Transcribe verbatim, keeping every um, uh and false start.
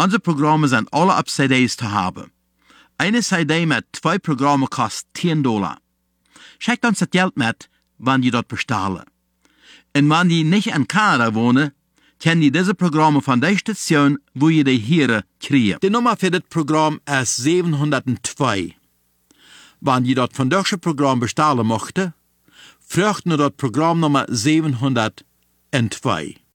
Unsere Programme sind alle auf C Ds zu haben. Eine C D mit zwei Programmen kostet zehn Dollar. Schickt uns das Geld mit, wenn ihr dort bestellen. Und wenn ihr nicht in Kanada wohnen, können ihr diese Programme von der Station, wo ihr die hier kriegt. Die Nummer für das Programm ist siebenhundertzwei. Wenn ihr dort von deutschen Programm bestellen möchtet, fragt nur das Programmnummer siebenhundertzwei.